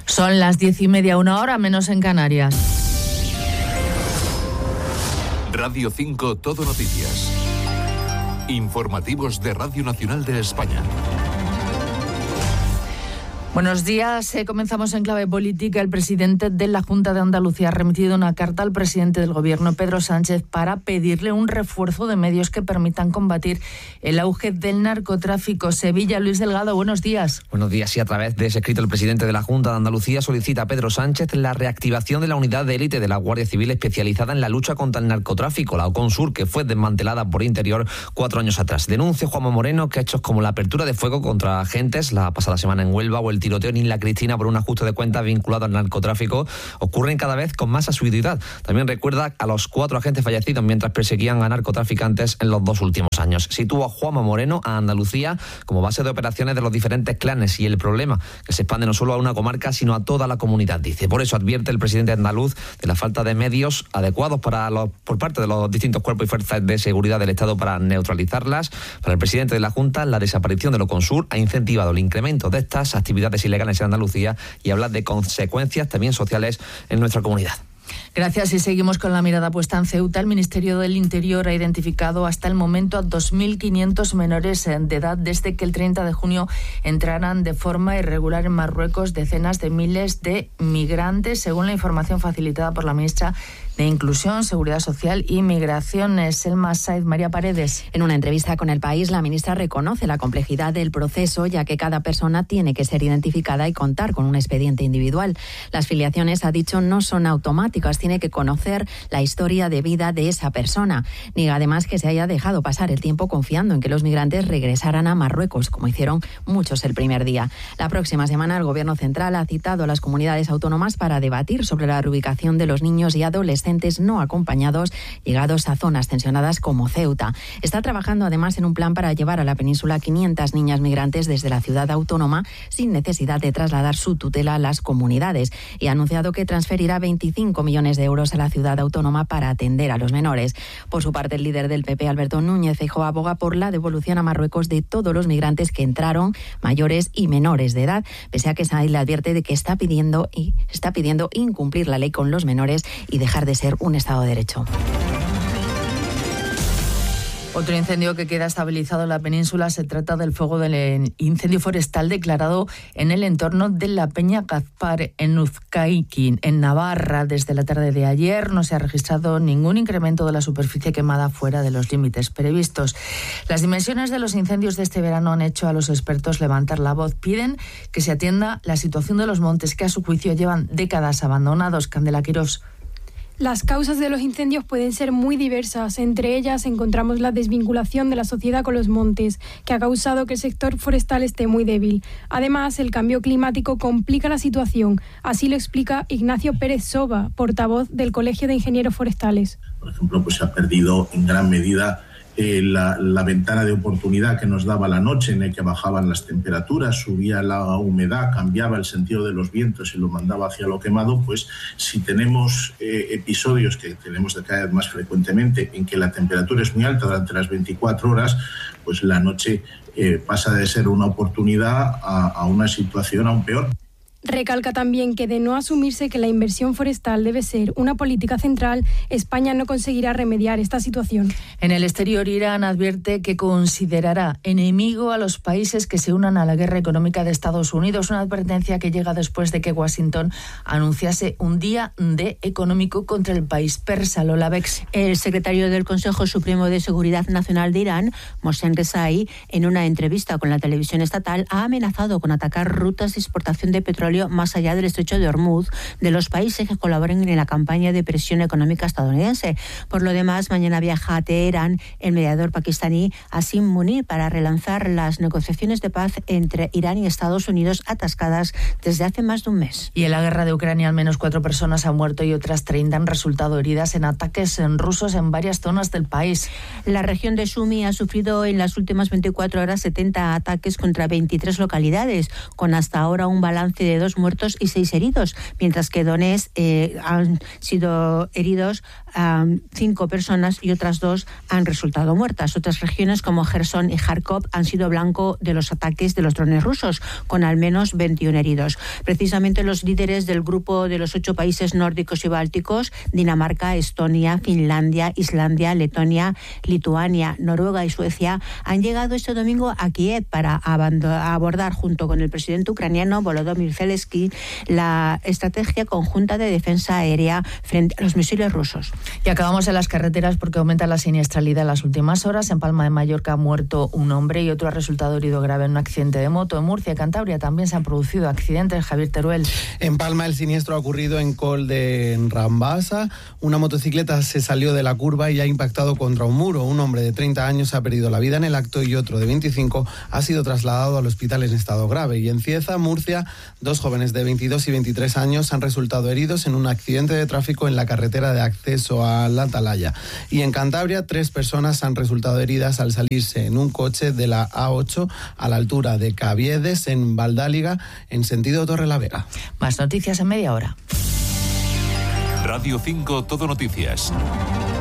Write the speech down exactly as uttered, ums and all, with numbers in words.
Son las diez y media, una hora menos en Canarias. Radio cinco Todo Noticias. Informativos de Radio Nacional de España. Buenos días. Eh, comenzamos en clave política. El presidente de la Junta de Andalucía ha remitido una carta al presidente del Gobierno, Pedro Sánchez, para pedirle un refuerzo de medios que permitan combatir el auge del narcotráfico. Sevilla, Luis Delgado, buenos días. Buenos días. Y a través de ese escrito, el presidente de la Junta de Andalucía solicita a Pedro Sánchez la reactivación de la unidad de élite de la Guardia Civil especializada en la lucha contra el narcotráfico, la OCONSUR, que fue desmantelada por Interior cuatro años atrás. Denuncia Juanma Moreno que hechos como la apertura de fuego contra agentes la pasada semana en Huelva o el tiroteo en Isla Cristina por un ajuste de cuentas vinculado al narcotráfico ocurren cada vez con más asiduidad. También recuerda a los cuatro agentes fallecidos mientras perseguían a narcotraficantes en los dos últimos años. Sitúa a Juanma Moreno a Andalucía como base de operaciones de los diferentes clanes y el problema que se expande no solo a una comarca sino a toda la comunidad, dice. Por eso advierte el presidente andaluz de la falta de medios adecuados para los, por parte de los distintos cuerpos y fuerzas de seguridad del Estado para neutralizarlas. Para el presidente de la Junta, la desaparición de la OCONSUR ha incentivado el incremento de estas actividades ilegales en Andalucía y hablar de consecuencias también sociales en nuestra comunidad. Gracias. Y seguimos con la mirada puesta en Ceuta. El Ministerio del Interior ha identificado hasta el momento a dos mil quinientos menores de edad desde que el treinta de junio entraran de forma irregular en Marruecos decenas de miles de migrantes, según la información facilitada por la ministra de Inclusión, Seguridad Social y Migraciones, Selma Said. María Paredes. En una entrevista con El País, la ministra reconoce la complejidad del proceso, ya que cada persona tiene que ser identificada y contar con un expediente individual. Las filiaciones, ha dicho, no son automáticas, tiene que conocer la historia de vida de esa persona. Niega además que se haya dejado pasar el tiempo confiando en que los migrantes regresaran a Marruecos, como hicieron muchos el primer día. La próxima semana el Gobierno central ha citado a las comunidades autónomas para debatir sobre la reubicación de los niños y adolescentes no acompañados llegados a zonas tensionadas como Ceuta. Está trabajando además en un plan para llevar a la península quinientas niñas migrantes desde la ciudad autónoma sin necesidad de trasladar su tutela a las comunidades, y ha anunciado que transferirá veinticinco millones de euros a la ciudad autónoma para atender a los menores. Por su parte, el líder del P P, Alberto Núñez Feijóo, aboga por la devolución a Marruecos de todos los migrantes que entraron, mayores y menores de edad, pese a que Sáenz le advierte de que está pidiendo y está pidiendo incumplir la ley con los menores y dejar de ser un Estado de Derecho. Otro incendio que queda estabilizado en la península, se trata del fuego del incendio forestal declarado en el entorno de la Peña Gaspar en Uzcaiquín, en Navarra. Desde la tarde de ayer no se ha registrado ningún incremento de la superficie quemada fuera de los límites previstos. Las dimensiones de los incendios de este verano han hecho a los expertos levantar la voz. Piden que se atienda la situación de los montes que a su juicio llevan décadas abandonados. Candela Quirós. Las causas de los incendios pueden ser muy diversas. Entre ellas encontramos la desvinculación de la sociedad con los montes, que ha causado que el sector forestal esté muy débil. Además, el cambio climático complica la situación. Así lo explica Ignacio Pérez Soba, portavoz del Colegio de Ingenieros Forestales. Por ejemplo, pues se ha perdido en gran medida Eh, la, la ventana de oportunidad que nos daba la noche, en el que bajaban las temperaturas, subía la humedad, cambiaba el sentido de los vientos y lo mandaba hacia lo quemado. Pues si tenemos eh, episodios que tenemos de cada vez más frecuentemente en que la temperatura es muy alta durante las veinticuatro horas, pues la noche eh, pasa de ser una oportunidad a, a una situación aún peor. Recalca también que, de no asumirse que la inversión forestal debe ser una política central, España no conseguirá remediar esta situación. En el exterior, Irán advierte que considerará enemigo a los países que se unan a la guerra económica de Estados Unidos, una advertencia que llega después de que Washington anunciase un día D económico contra el país persa. Lola Bex. El secretario del Consejo Supremo de Seguridad Nacional de Irán, Mohsen Rezai, en una entrevista con la televisión estatal, ha amenazado con atacar rutas de exportación de petróleo más allá del estrecho de Hormuz de los países que colaboren en la campaña de presión económica estadounidense. Por lo demás, mañana viaja a Teherán el mediador pakistaní Asim Munir para relanzar las negociaciones de paz entre Irán y Estados Unidos, atascadas desde hace más de un mes. Y en la guerra de Ucrania, al menos cuatro personas han muerto y otras treinta han resultado heridas en ataques en rusos en varias zonas del país. La región de Sumi ha sufrido en las últimas veinticuatro horas setenta ataques contra veintitrés localidades, con hasta ahora un balance de dos dos muertos y seis heridos, mientras que Donetsk eh, han sido heridos um, cinco personas y otras dos han resultado muertas. Otras regiones como Gerson y Kharkov han sido blanco de los ataques de los drones rusos, con al menos veintiún heridos. Precisamente los líderes del grupo de los ocho países nórdicos y bálticos, Dinamarca, Estonia, Finlandia, Islandia, Letonia, Lituania, Noruega y Suecia, han llegado este domingo a Kiev para abordar junto con el presidente ucraniano Volodymyr Zelensky la estrategia conjunta de defensa aérea frente a los misiles rusos. Y acabamos en las carreteras porque aumenta la siniestralidad en las últimas horas. En Palma de Mallorca ha muerto un hombre y otro ha resultado herido grave en un accidente de moto. En Murcia y Cantabria también se han producido accidentes. Javier Teruel. En Palma el siniestro ha ocurrido en Col de Rambasa. Una motocicleta se salió de la curva y ha impactado contra un muro. Un hombre de treinta años ha perdido la vida en el acto y otro de veinticinco ha sido trasladado al hospital en estado grave. Y en Cieza, Murcia, dos jóvenes de veintidós y veintitrés años han resultado heridos en un accidente de tráfico en la carretera de acceso a la Atalaya. Y en Cantabria, tres personas han resultado heridas al salirse en un coche de la A ocho a la altura de Caviedes, en Valdáliga, en sentido Torrelavega. Más noticias en media hora. Radio cinco Todo Noticias.